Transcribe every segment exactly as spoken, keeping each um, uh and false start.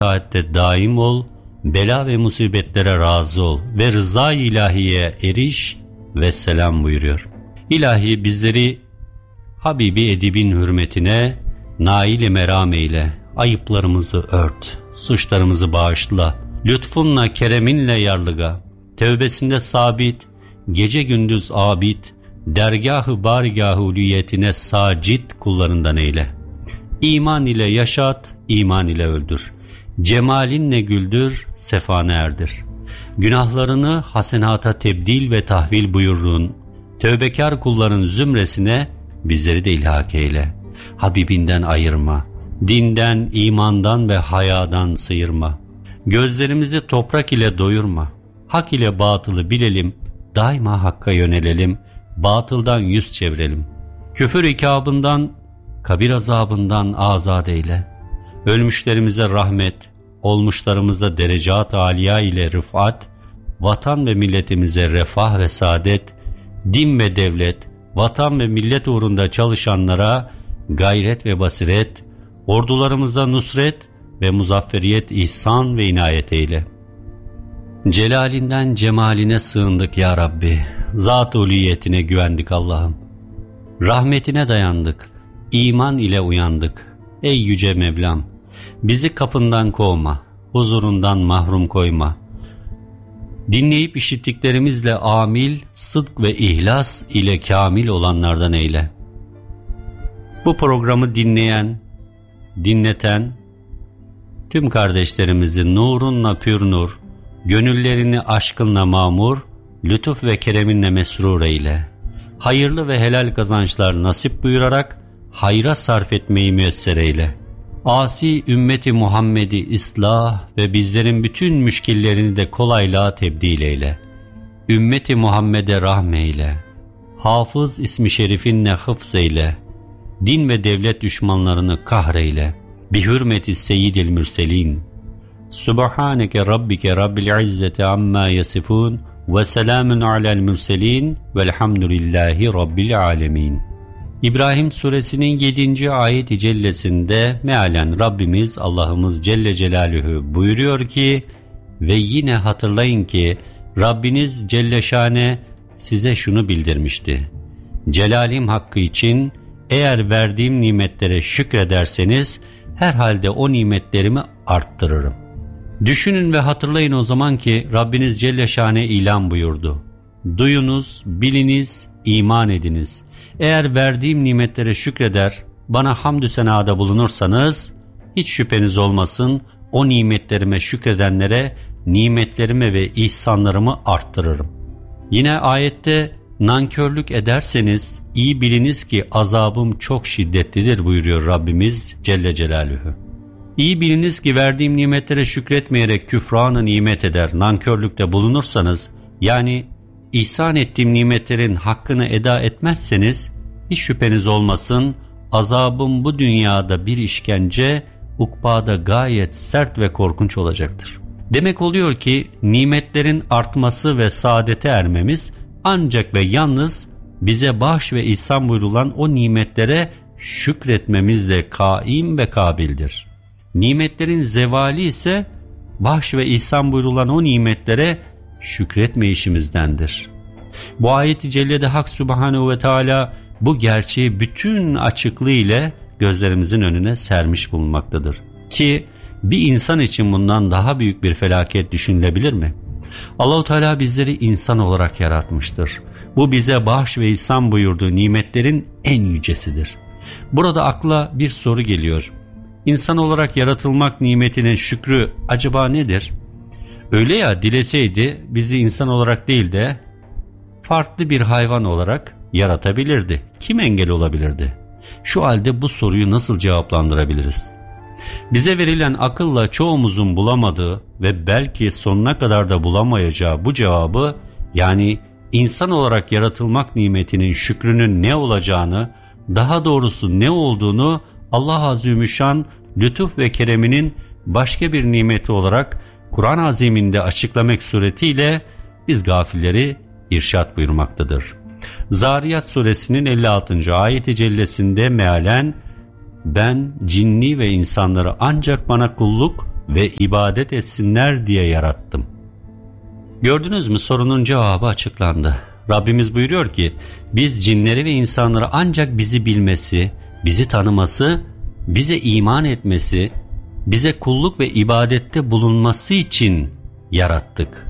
itaatte daim ol, bela ve musibetlere razı ol ve rıza-i ilahiye eriş ve selam buyuruyor. İlahi bizleri Habibi Edib'in hürmetine nail-i meram eyle, ayıplarımızı ört, suçlarımızı bağışla, lütfunla kereminle yarlıga, tevbesinde sabit, gece gündüz abid, dergâh-ı bârigâh-ı ulûyetine sacit kullarından eyle. İman ile yaşat, iman ile öldür. Cemalinle güldür, sefane erdir. Günahlarını hasenata tebdil ve tahvil buyurduğun tövbekar kulların zümresine bizleri de ilhak eyle. Habibinden ayırma, dinden, imandan ve hayadan sıyırma. Gözlerimizi toprak ile doyurma. Hak ile batılı bilelim, daima hakka yönelelim, batıldan yüz çevirelim. Küfür ikabından, kabir azabından azad eyle. Ölmüşlerimize rahmet, olmuşlarımıza derecat âliya ile rıfat, vatan ve milletimize refah ve saadet, din ve devlet, vatan ve millet uğrunda çalışanlara gayret ve basiret, ordularımıza nusret ve muzafferiyet, ihsan ve inayet eyle. Celalinden cemaline sığındık ya Rabbi, zat-ı ulûyetine güvendik Allah'ım. Rahmetine dayandık, iman ile uyandık. Ey yüce Mevlam, bizi kapından kovma, huzurundan mahrum koyma. Dinleyip işittiklerimizle amil, sıdk ve ihlas ile kamil olanlardan eyle. Bu programı dinleyen, dinleten tüm kardeşlerimizi nurunla pür nur, gönüllerini aşkınla mamur, lütuf ve kereminle mesrur eyle. Hayırlı ve helal kazançlar nasip buyurarak hayra sarf etmeyi müyesser eyle. Asi ümmeti Muhammed'i ıslah ve bizlerin bütün müşkillerini de kolaylığa tebdil eyle. Ümmeti Muhammed'e rahmeyle. Hafız ismi şerifinle hıfz eyle. Din ve devlet düşmanlarını kahreyle. Bi hürmeti seyyidil mürselin. Subhaneke rabbike rabbil izzeti amma yasifun ve selamun alel mürselin velhamdülillahi rabbil alemin. İbrahim suresinin yedinci ayet-i cellesinde mealen Rabbimiz Allah'ımız Celle Celaluhu buyuruyor ki ve yine hatırlayın ki Rabbiniz Celle Şane size şunu bildirmişti. Celalim hakkı için eğer verdiğim nimetlere şükrederseniz herhalde o nimetlerimi arttırırım. Düşünün ve hatırlayın o zaman ki Rabbiniz Celle Şane ilan buyurdu. Duyunuz, biliniz, iman ediniz. Eğer verdiğim nimetlere şükreder, bana hamdü senada bulunursanız, hiç şüpheniz olmasın o nimetlerime şükredenlere nimetlerime ve ihsanlarımı arttırırım. Yine ayette nankörlük ederseniz iyi biliniz ki azabım çok şiddetlidir buyuruyor Rabbimiz Celle Celaluhu. İyi biliniz ki verdiğim nimetlere şükretmeyerek küfranı nimet eder, nankörlükte bulunursanız, yani ihsan ettiğim nimetlerin hakkını eda etmezseniz, hiç şüpheniz olmasın azabım bu dünyada bir işkence, ukbada gayet sert ve korkunç olacaktır. Demek oluyor ki nimetlerin artması ve saadete ermemiz ancak ve yalnız bize bahş ve ihsan buyurulan o nimetlere şükretmemizle kaim ve kabildir. Nimetlerin zevali ise bahş ve ihsan buyurulan o nimetlere şükretmeyişimizdendir. Bu ayet-i cellede Hak Subhanehu ve Teala bu gerçeği bütün açıklığı ile gözlerimizin önüne sermiş bulunmaktadır. Ki bir insan için bundan daha büyük bir felaket düşünülebilir mi? Allah-u Teala bizleri insan olarak yaratmıştır. Bu bize bahş ve ihsan buyurduğu nimetlerin en yücesidir. Burada akla bir soru geliyor. İnsan olarak yaratılmak nimetinin şükrü acaba nedir? Öyle ya, dileseydi bizi insan olarak değil de farklı bir hayvan olarak yaratabilirdi. Kim engel olabilirdi? Şu halde bu soruyu nasıl cevaplandırabiliriz? Bize verilen akılla çoğumuzun bulamadığı ve belki sonuna kadar da bulamayacağı bu cevabı, yani insan olarak yaratılmak nimetinin şükrünün ne olacağını, daha doğrusu ne olduğunu Allah Azimüşşan lütuf ve kereminin başka bir nimeti olarak Kur'an-ı Azim'inde açıklamak suretiyle biz gafilleri irşad buyurmaktadır. Zariyat suresinin elli altıncı ayet-i cellesinde mealen ben cinni ve insanları ancak bana kulluk ve ibadet etsinler diye yarattım. Gördünüz mü, sorunun cevabı açıklandı. Rabbimiz buyuruyor ki biz cinleri ve insanları ancak bizi bilmesi, bizi tanıması, bize iman etmesi, bize kulluk ve ibadette bulunması için yarattık.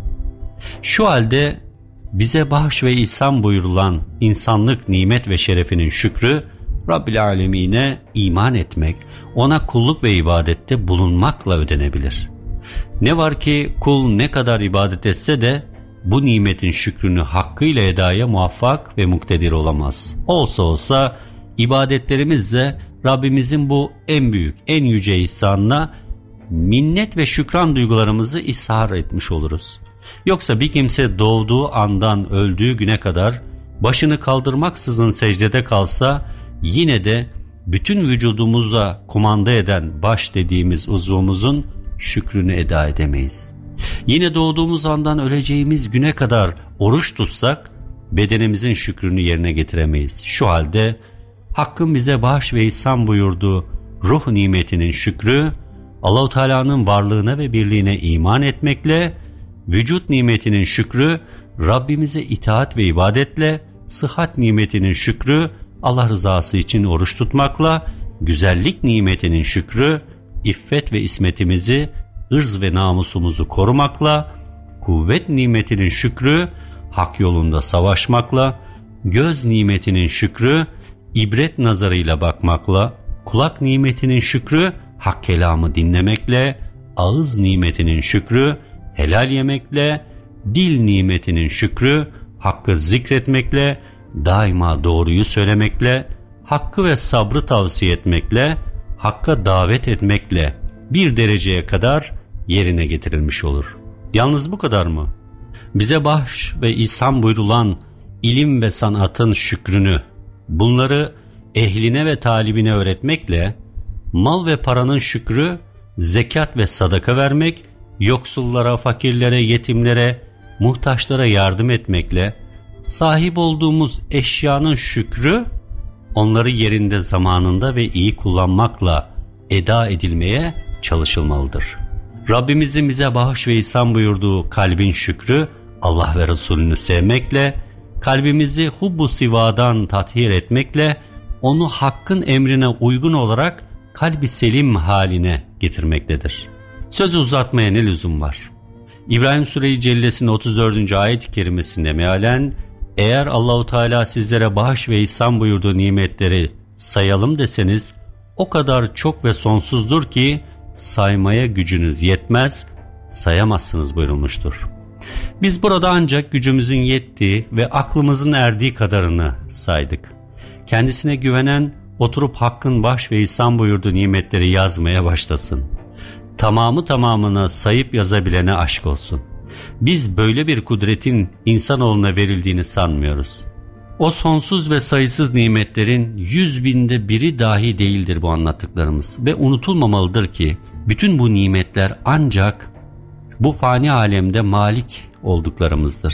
Şu halde bize bahş ve ihsan buyurulan insanlık nimet ve şerefinin şükrü, Rabbil Alemine iman etmek, ona kulluk ve ibadette bulunmakla ödenebilir. Ne var ki kul ne kadar ibadet etse de bu nimetin şükrünü hakkıyla edaya muvaffak ve muktedir olamaz. Olsa olsa ibadetlerimizle Rabbimizin bu en büyük, en yüce ihsanına minnet ve şükran duygularımızı ishar etmiş oluruz. Yoksa bir kimse doğduğu andan öldüğü güne kadar başını kaldırmaksızın secdede kalsa yine de bütün vücudumuza kumanda eden baş dediğimiz uzvumuzun şükrünü eda edemeyiz. Yine doğduğumuz andan öleceğimiz güne kadar oruç tutsak bedenimizin şükrünü yerine getiremeyiz. Şu halde Hakk'ın bize bağış ve ihsan buyurduğu ruh nimetinin şükrü, Allah-u Teala'nın varlığına ve birliğine iman etmekle, vücut nimetinin şükrü, Rabbimize itaat ve ibadetle, sıhhat nimetinin şükrü, Allah rızası için oruç tutmakla, güzellik nimetinin şükrü, iffet ve ismetimizi, ırz ve namusumuzu korumakla, kuvvet nimetinin şükrü, hak yolunda savaşmakla, göz nimetinin şükrü, ibret nazarıyla bakmakla, kulak nimetinin şükrü, hak kelamı dinlemekle, ağız nimetinin şükrü, helal yemekle, dil nimetinin şükrü, hakkı zikretmekle, daima doğruyu söylemekle, hakkı ve sabrı tavsiye etmekle, hakka davet etmekle bir dereceye kadar yerine getirilmiş olur. Yalnız bu kadar mı? Bize bahş ve ihsan buyurulan ilim ve sanatın şükrünü, bunları ehline ve talibine öğretmekle, mal ve paranın şükrü, zekat ve sadaka vermek, yoksullara, fakirlere, yetimlere, muhtaçlara yardım etmekle, sahip olduğumuz eşyanın şükrü, onları yerinde, zamanında ve iyi kullanmakla eda edilmeye çalışılmalıdır. Rabbimizin bize bağış ve ihsan buyurduğu kalbin şükrü, Allah ve Resulünü sevmekle, kalbimizi hubbu sivadan tathir etmekle, onu Hakk'ın emrine uygun olarak kalbi selim haline getirmektedir. Sözü uzatmaya ne lüzum var? İbrahim Sure-i Cellesi'nin otuz dördüncü ayet-i kerimesinde mealen, eğer Allahu Teala sizlere bağış ve ihsan buyurduğu nimetleri sayalım deseniz, o kadar çok ve sonsuzdur ki saymaya gücünüz yetmez, sayamazsınız buyurulmuştur. Biz burada ancak gücümüzün yettiği ve aklımızın erdiği kadarını saydık. Kendisine güvenen oturup Hakk'ın bahş ve ihsan buyurduğu nimetleri yazmaya başlasın. Tamamı tamamına sayıp yazabilene aşk olsun. Biz böyle bir kudretin insanoğluna verildiğini sanmıyoruz. O sonsuz ve sayısız nimetlerin yüz binde biri dahi değildir bu anlattıklarımız. Ve unutulmamalıdır ki bütün bu nimetler ancak bu fani alemde malik olduklarımızdır.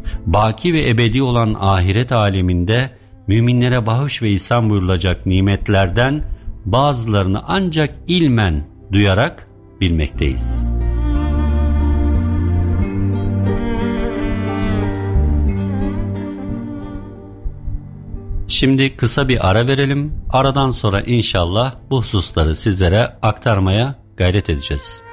Baki ve ebedi olan ahiret aleminde müminlere bağış ve ihsan buyurulacak nimetlerden bazılarını ancak ilmen duyarak bilmekteyiz. Şimdi kısa bir ara verelim. Aradan sonra inşallah bu hususları sizlere aktarmaya gayret edeceğiz.